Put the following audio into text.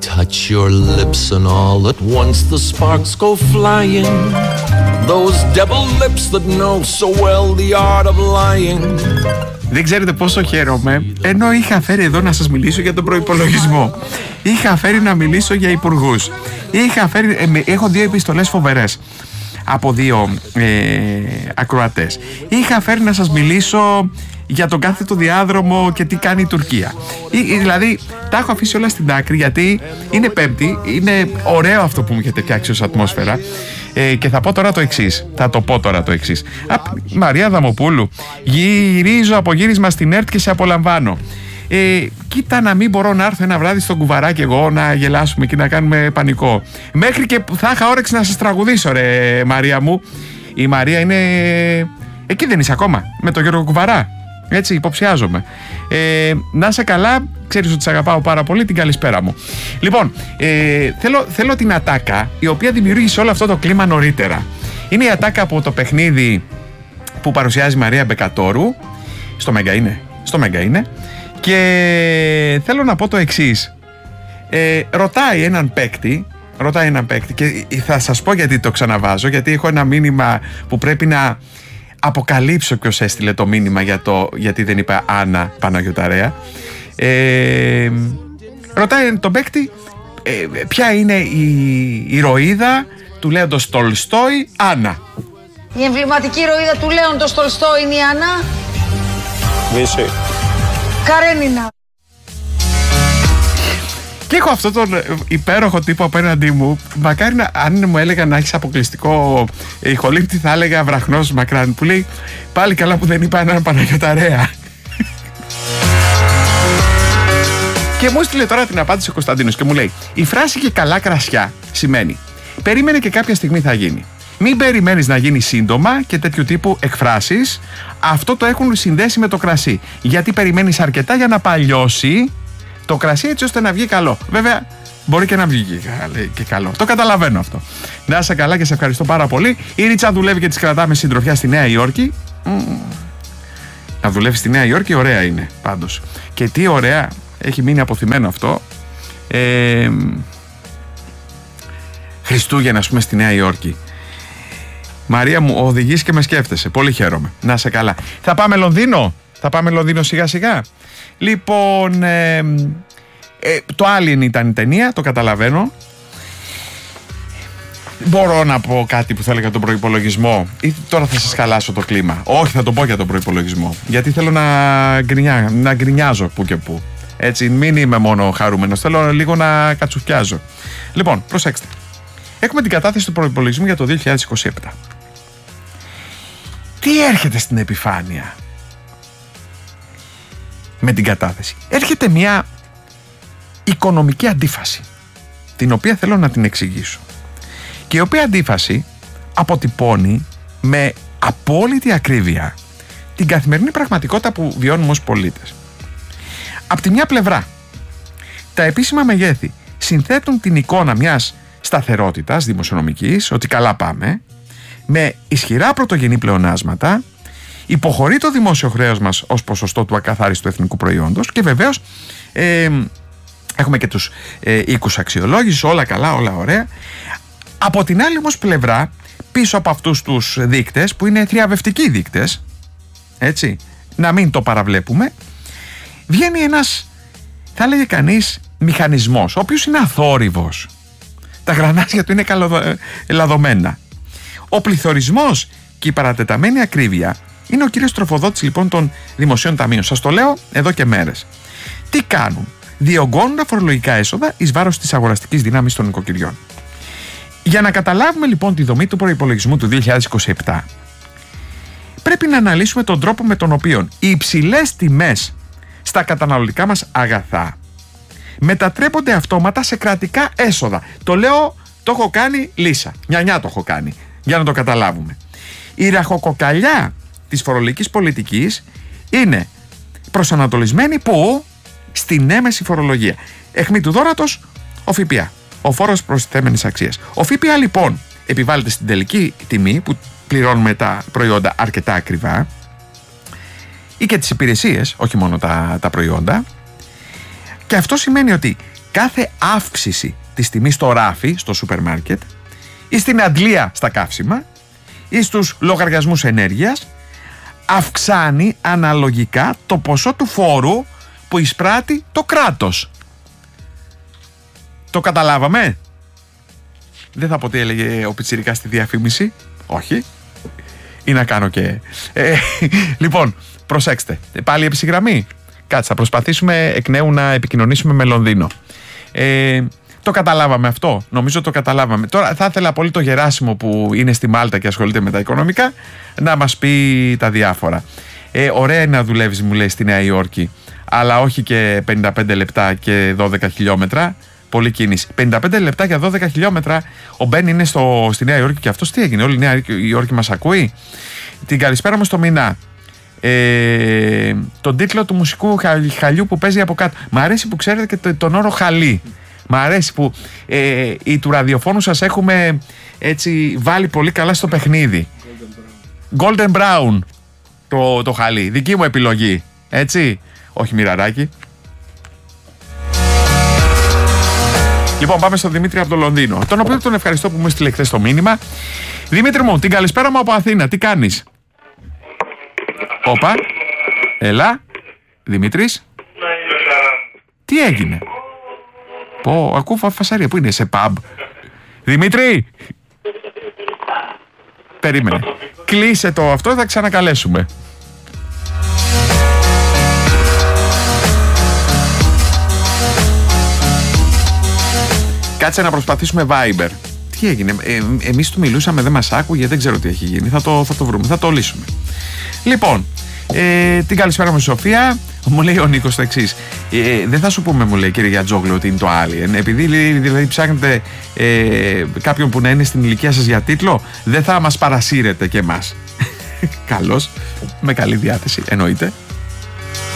touch your lips and all at once the sparks go flying. Those devil lips that know so well the art of lying. Δεν ξέρετε πόσο χαίρομαι, ενώ είχα φέρει εδώ να σας μιλήσω για τον προϋπολογισμό. Είχα φέρει να μιλήσω για υπουργούς. Έχω 2 επιστολές φοβερές από 2 ακροατές. Είχα φέρει να σας μιλήσω για τον κάθετο διάδρομο και τι κάνει η Τουρκία. Δηλαδή τα έχω αφήσει όλα στην άκρη, γιατί είναι Πέμπτη, είναι ωραίο αυτό που μου έχετε φτιάξει ως ατμόσφαιρα. Και θα πω τώρα το εξής. Μαρία Δαμοπούλου, γυρίζω από γύρισμα στην ΕΡΤ και σε απολαμβάνω. Κοίτα να μην μπορώ να έρθω ένα βράδυ στον κουβαράκι εγώ να γελάσουμε και να κάνουμε πανικό. Μέχρι και θα είχα όρεξη να σας τραγουδήσω, ρε Μαρία μου. Η Μαρία είναι... Εκεί δεν είσαι ακόμα, με τον Γιώργο Κουβαρά. Έτσι υποψιάζομαι. Να είσαι καλά, ξέρεις ότι σε αγαπάω πάρα πολύ, την καλησπέρα μου. Λοιπόν, θέλω την ατάκα, η οποία δημιούργησε όλο αυτό το κλίμα νωρίτερα. Είναι η ατάκα από το παιχνίδι που παρουσιάζει η Μαρία Μπεκατόρου. Στο Μέγκα είναι. Και θέλω να πω το εξής. Ρωτάει έναν παίκτη και θα σας πω γιατί το ξαναβάζω, γιατί έχω ένα μήνυμα που πρέπει να αποκαλύψω ποιος έστειλε το μήνυμα γιατί δεν είπα Άννα Παναγιωταρέα. Ρωτάει τον παίκτη ποια είναι η ηρωίδα του Λέοντος Τολστόη. Άννα. Η εμβληματική ηρωίδα του Λέοντος Τολστόη είναι η Άννα. Μισή. Καρένινα. Και έχω αυτόν τον υπέροχο τύπο απέναντί μου. Μακάρι αν μου έλεγα να έχεις αποκλειστικό ηχολήπτη, θα έλεγα Βραχνός Μακράν, που λέει πάλι καλά που δεν είπα έναν Παναγιωταρέα. Και μου έστειλε τώρα την απάντηση ο Κωνσταντίνος και μου λέει: η φράση «και καλά κρασιά» σημαίνει περίμενε και κάποια στιγμή θα γίνει. Μην περιμένεις να γίνει σύντομα και τέτοιου τύπου εκφράσεις. Αυτό το έχουν συνδέσει με το κρασί. Γιατί περιμένεις αρκετά για να παλιώσει το κρασί, έτσι ώστε να βγει καλό. Βέβαια, μπορεί και να βγει και καλό. Το καταλαβαίνω αυτό. Να είσαι καλά και σε ευχαριστώ πάρα πολύ. Η Ρίτσα δουλεύει και της κρατάμε συντροφιά στη Νέα Υόρκη. Να δουλεύει στη Νέα Υόρκη, ωραία είναι πάντως. Και τι ωραία, έχει μείνει αποθυμένο αυτό. Χριστούγεννα, ας πούμε, στη Νέα Υόρκη. Μαρία μου, οδηγείς και με σκέφτεσαι. Πολύ χαίρομαι. Να είσαι καλά. Θα πάμε Λονδίνο σιγά σιγά. Λοιπόν, το Alien ήταν η ταινία, το καταλαβαίνω. Μπορώ να πω κάτι που θα έλεγα τον προϋπολογισμό, ή τώρα θα σας χαλάσω το κλίμα? Όχι, θα το πω για τον προϋπολογισμό, γιατί θέλω να γκρινιάζω που και που. Έτσι, μην είμαι μόνο χαρούμενος, θέλω λίγο να κατσουφιάζω. Λοιπόν, προσέξτε. Έχουμε την κατάθεση του προϋπολογισμού για το 2027. Τι έρχεται στην επιφάνεια με την κατάθεση? Έρχεται μια οικονομική αντίφαση, την οποία θέλω να την εξηγήσω, και η οποία αντίφαση αποτυπώνει με απόλυτη ακρίβεια την καθημερινή πραγματικότητα που βιώνουμε ως πολίτες. Απ' τη μια πλευρά, τα επίσημα μεγέθη συνθέτουν την εικόνα μιας σταθερότητας δημοσιονομικής, ότι καλά πάμε, με ισχυρά πρωτογενή πλεονάσματα, υποχωρεί το δημόσιο χρέος μας ως ποσοστό του ακαθάριστου εθνικού προϊόντος και βεβαίως έχουμε και τους οίκους αξιολόγησης, όλα καλά, όλα ωραία. Από την άλλη όμως πλευρά, πίσω από αυτούς τους δείκτες που είναι θριαβευτικοί δείκτες, έτσι, να μην το παραβλέπουμε, βγαίνει ένας, θα έλεγε κανείς, μηχανισμός, ο οποίος είναι αθόρυβος. Τα γρανάζια του είναι καλοδομένα. Ο πληθωρισμός και η παρατεταμένη ακρίβεια είναι ο κύριος τροφοδότης λοιπόν των δημοσίων ταμείων. Σας το λέω εδώ και μέρες. Τι κάνουν? Διωγγώνουν τα φορολογικά έσοδα εις βάρος της αγοραστικής δύναμης των νοικοκυριών. Για να καταλάβουμε λοιπόν τη δομή του προϋπολογισμού του 2027, πρέπει να αναλύσουμε τον τρόπο με τον οποίο οι υψηλές τιμές στα καταναλωτικά μας αγαθά μετατρέπονται αυτόματα σε κρατικά έσοδα. Το λέω, το έχω κάνει λύσα. Νιανιά το έχω κάνει, για να το καταλάβουμε. Η ραχοκοκαλιά της φορολογικής πολιτικής είναι προσανατολισμένη που? Στην έμεση φορολογία. Αιχμή του δώρατος, ο ΦΠΑ, ο φόρος προστιθέμενης αξίας. Ο ΦΠΑ λοιπόν επιβάλλεται στην τελική τιμή που πληρώνουμε τα προϊόντα αρκετά ακριβά, ή και τις υπηρεσίες, όχι μόνο τα προϊόντα, Και αυτό σημαίνει ότι κάθε αύξηση της τιμής στο ράφι, στο σούπερ μάρκετ, ή στην αντλία στα καύσιμα, ή στους λογαριασμούς ενέργειας, αυξάνει αναλογικά το ποσό του φόρου που εισπράττει το κράτος. Το καταλάβαμε? Δεν θα πω τι έλεγε ο Πιτσιρικάς στη διαφήμιση. Όχι. Ή να κάνω και... Λοιπόν, προσέξτε. Πάλι επισυγγραμμή. Κάτσε, θα προσπαθήσουμε εκ νέου να επικοινωνήσουμε με Λονδίνο. Το καταλάβαμε αυτό. Νομίζω το καταλάβαμε. Τώρα θα ήθελα πολύ το Γεράσιμο που είναι στη Μάλτα και ασχολείται με τα οικονομικά να μας πει τα διάφορα. Ωραία είναι να δουλεύεις, μου λέει, στη Νέα Υόρκη, αλλά όχι και 55 λεπτά και 12 χιλιόμετρα. Πολλή κίνηση. 55 λεπτά για 12 χιλιόμετρα. Ο Μπεν είναι στη Νέα Υόρκη και αυτός τι έγινε? Όλη η Νέα Υόρκη μας ακούει. Την καλησπέρα μου στο Μινά. Τον τίτλο του μουσικού χαλιού που παίζει από κάτω. Μ' αρέσει που ξέρετε και τον όρο χαλί. Μ' αρέσει που του ραδιοφώνου σας έχουμε έτσι βάλει πολύ καλά στο παιχνίδι. Golden Brown το χαλί. Δική μου επιλογή. Έτσι. Όχι μοιραράκι. Λοιπόν, πάμε στον Δημήτρη από το Λονδίνο, τον οποίο τον ευχαριστώ που μου έστειλε χθες το μήνυμα. Δημήτρη μου, την καλησπέρα μου από Αθήνα. Τι κάνεις? Όπα. Έλα. Δημήτρης. Τι έγινε? Πω, ακούω φασαρία. Πού είναι? Σε pub? Δημήτρη. Περίμενε. Κλείσε το αυτό, θα ξανακαλέσουμε. Κάτσε να προσπαθήσουμε Viber. Τι έγινε? Εμείς του μιλούσαμε, δεν μας άκουγε, δεν ξέρω τι έχει γίνει. Θα το βρούμε, θα το λύσουμε. Λοιπόν, την καλησπέρα μου Σοφία. Μου λέει ο Νίκος το εξής. Δεν θα σου πούμε, μου λέει, κύριε Γιατζόγλου, ότι είναι το Alien. Επειδή δηλαδή ψάχνετε κάποιον που να είναι στην ηλικία σας για τίτλο, δεν θα μας παρασύρετε και εμάς. Καλώς, με καλή διάθεση, εννοείται.